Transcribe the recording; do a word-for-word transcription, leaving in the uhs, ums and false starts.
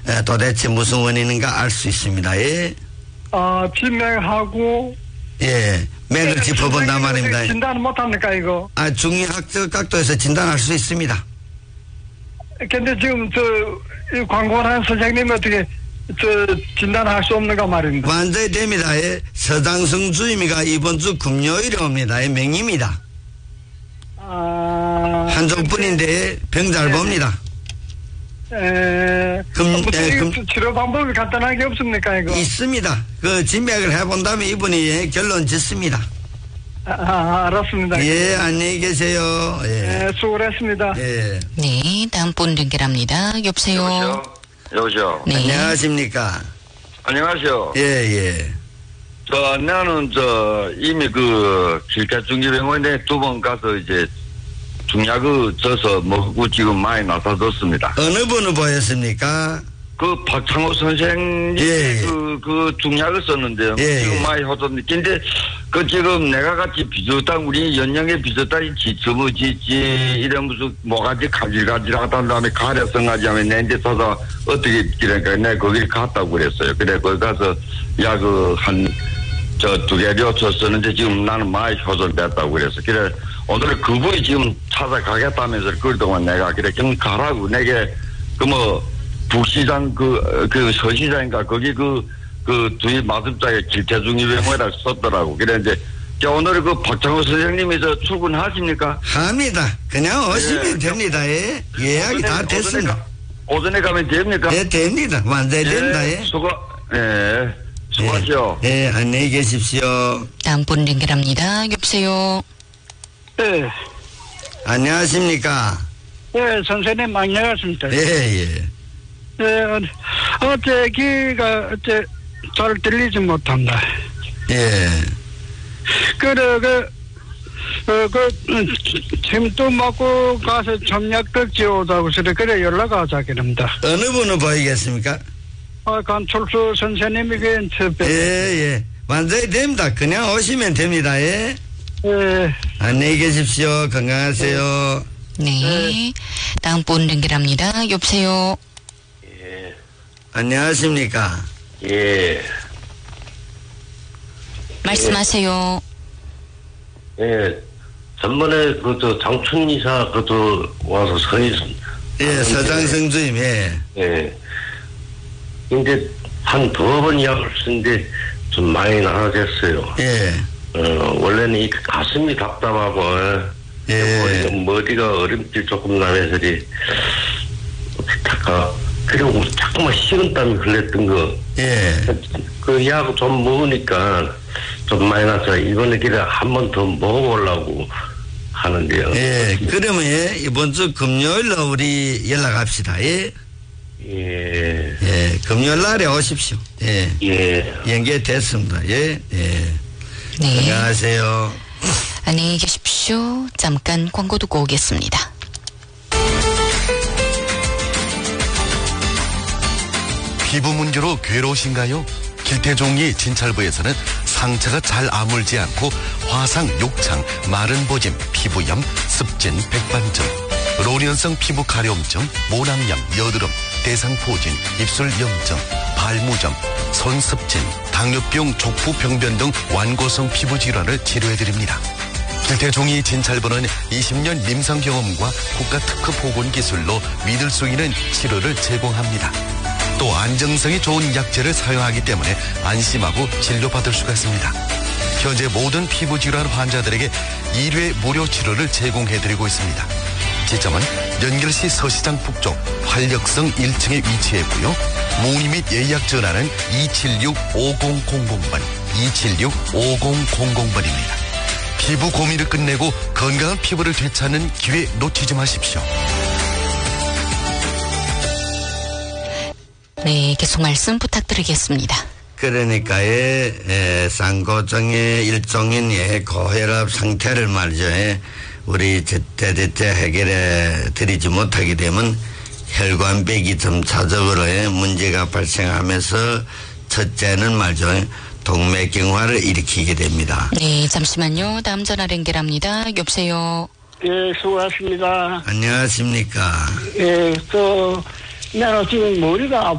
예, 도대체 무슨 원인인가 알 수 있습니다. 예. 아, 진맥하고. 예, 맥을 짚어본단 말입니다. 진단 못합니까, 이거? 아, 중의학적 각도에서 진단할 수 있습니다. 근데 지금, 저, 이 광고를 한 선생님이 어떻게, 저, 진단할 수 없는가 말입니다. 완전히 됩니다. 예. 서장성 주임이가 이번 주 금요일에 옵니다. 예, 맹입니다. 아. 한 종뿐인데 병 잘 봅니다. 에, 금, 무슨 에, 금, 치료 방법이 간단하게 없습니까, 이거? 있습니다. 그 진맥을 해본 다음에 이분이 예, 결론 짓습니다. 아, 아, 알았습니다. 예, 안녕히 계세요. 예. 네, 수고했습니다. 예. 네, 다음 분 연결합니다. 여보세요. 여보세요. 여보세요. 네. 안녕하십니까. 안녕하세요. 예, 예. 저 나는 저 이미 그 길가중기병원에 두 번 가서 이제 중약을 져서 먹고 지금 많이 나타졌습니다. 어느 분을 보였습니까? 그 박창호 선생님 예, 예. 그, 그 중약을 썼는데요. 예, 지금 예. 많이 허전데 근데 그 지금 내가 같이 비슷한 우리 연령에 비슷한 지처무지지 이런 무슨 뭐가지 가질가질하다는 다음에 가려성하지 하면 내한테 써서 어떻게 그러니까 내가 거기 갔다고 그랬어요. 그래 거기 가서 약을 한 저 두 개를 줬었는데 지금 나는 많이 효전됐다고 그래서 그래 오늘 그분이 지금 찾아가겠다면서 그동안 내가 그래 그냥 가라고 내게 그 뭐 북시장 그 그 서시장인가 거기 그 그 뒤 맞은짝에 길태중이 병원이라고 썼더라고. 그래 이제 오늘 그 박창호 선생님이 저 출근하십니까? 합니다. 그냥 오시면 예. 됩니다. 예. 예약이 오전에, 다 됐습니다. 오전에, 오전에 가면 됩니까? 예, 됩니다. 완전히 됩니다. 예. 수고, 예. 수고하시오. 예, 예, 안녕히 계십시오. 다음 분 연결합니다. 여보세요. 네. 안녕하십니까. 네, 선생님, 안녕하십니까. 예, 예. 네, 어제 귀가 어째 잘 들리지 못한다. 예. 그래, 그, 어, 그, 침도 맞고 가서 점약도 지오다고 그래, 그래, 연락하자, 그럽니다. 어느 분을 보이겠습니까? 아, 간철수 선생님에게 예, 예. 완전히 됩니다. 그냥 오시면 됩니다. 예. 예. 안녕히 계십시오. 건강하세요. 네. 네. 다음 분 연결합니다. 여보세요. 예. 안녕하십니까. 예. 말씀하세요. 예, 전번에 그저 장춘이사 그저 와서 서희 예, 서장성 주임, 예. 예. 근데 한 두어 번 약을 쓰는데 좀 많이 나아졌어요. 예. 어, 원래는 이 가슴이 답답하고 예. 뭐, 머리가 어림질 조금 나면서리 잠깐 그리고 자꾸만 식은땀이 흘렸던 거. 예. 그 약 좀 먹으니까 좀 많이 나서 이번에 길에 한 번 더 먹어보려고 하는데요. 예. 그러면 예, 이번 주 금요일로 우리 연락합시다. 예. 예. 예. 금요일 날에 오십시오. 예. 예. 연결됐습니다. 예. 예. 네. 안녕하세요. 안녕히 계십시오. 잠깐 광고 듣고 오겠습니다. 피부 문제로 괴로우신가요? 길태종이 진찰부에서는 상처가 잘 아물지 않고 화상, 욕창, 마른 보짐, 피부염, 습진, 백반증, 로련성 피부 가려움증, 모낭염, 여드름, 대상포진, 입술 염증, 발무점, 손습진, 당뇨병, 족부 병변 등 완고성 피부 질환을 치료해드립니다. 길태종이 진찰부는 이십 년 임상 경험과 국가 특허 보건 기술로 믿을 수 있는 치료를 제공합니다. 또 안정성이 좋은 약재를 사용하기 때문에 안심하고 진료받을 수가 있습니다. 현재 모든 피부 질환 환자들에게 일 회 무료 치료를 제공해드리고 있습니다. 지점은 연결시 서시장 북쪽 활력성 일 층에 위치했고요. 문의 및 예약 전화는 이칠육 오공공공 번, 이칠육 오공공공 번입니다. 피부 고민을 끝내고 건강한 피부를 되찾는 기회 놓치지 마십시오. 네, 계속 말씀 부탁드리겠습니다. 그러니까 예, 예, 쌍고종의 일종인 예, 고혈압 상태를 말이죠. 예, 우리 제때제때 해결해 드리지 못하게 되면 혈관벽이 점차적으로 문제가 발생하면서 첫째는 말이죠. 동맥경화를 일으키게 됩니다. 네, 잠시만요. 다음 전화 연결합니다. 여보세요. 예, 수고하십니다. 안녕하십니까. 예, 또, 내가 지금 머리가